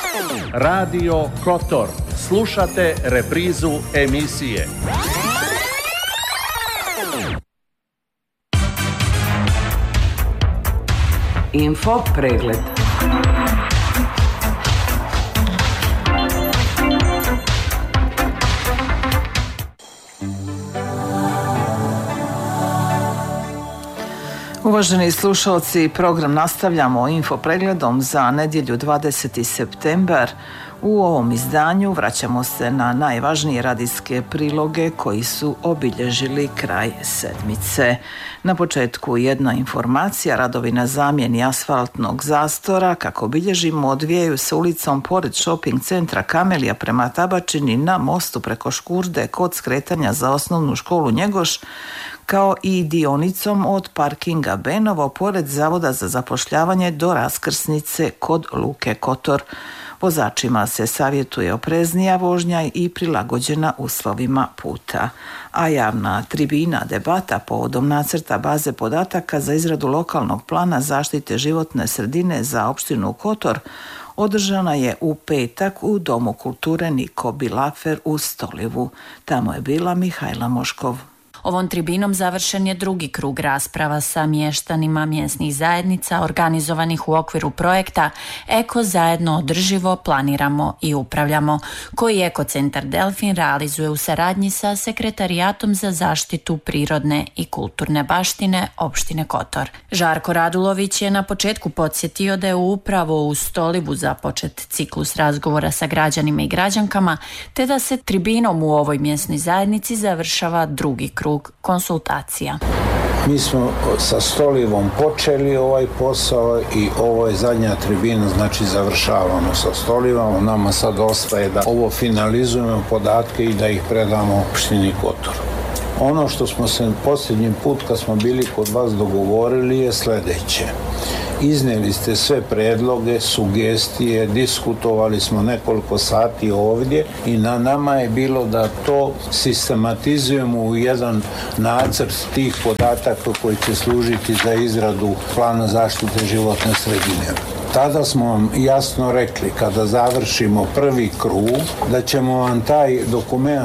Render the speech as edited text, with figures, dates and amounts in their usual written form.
Radio Kotor. Slušate reprizu emisije. Info pregled. Uvaženi slušalci, program nastavljamo info pregledom za nedjelju 20. septembar. U ovom izdanju vraćamo se na najvažnije radijske priloge koji su obilježili kraj sedmice. Na početku jedna informacija, radovi na zamjeni asfaltnog zastora, kako bilježimo, odvijaju se ulicom pored shopping centra Kamelija prema Tabačini na mostu preko Škurde kod skretanja za osnovnu školu Njegoš, kao i dionicom od parkinga Benovo pored Zavoda za zapošljavanje do raskrsnice kod Luke Kotor. Vozačima se savjetuje opreznija vožnja i prilagođena uslovima puta. A javna tribina debata povodom nacrta baze podataka za izradu lokalnog plana zaštite životne sredine za opštinu Kotor održana je u petak u Domu kulture Niko Bilafer u Stolivu. Tamo je bila Mihajla Moškov. Ovom tribinom završen je drugi krug rasprava sa mještanima mjesnih zajednica organizovanih u okviru projekta Eko zajedno održivo planiramo i upravljamo, koji Ekocentar Delfin realizuje u saradnji sa Sekretarijatom za zaštitu prirodne i kulturne baštine opštine Kotor. Žarko Radulović je na početku podsjetio da je upravo u Stolivu započet ciklus razgovora sa građanima i građankama, te da se tribinom u ovoj mjesnoj zajednici završava drugi krug konsultacija. Mi smo sa Stolivom počeli ovaj posao i ovo je zadnja tribina, znači završavamo sa Stolivom. Nama sad ostaje da ovo finalizujemo podatke i da ih predamo opštini Kotor. Ono što smo se posljednji put kad smo bili kod vas dogovorili je sljedeće. Iznijeli ste sve predloge, sugestije, diskutovali smo nekoliko sati ovdje i na nama je bilo da to sistematizujemo u jedan nacrt tih podataka koji će služiti za izradu plana zaštite životne sredine. Tada smo vam jasno rekli, kada završimo prvi krug, da ćemo vam taj dokument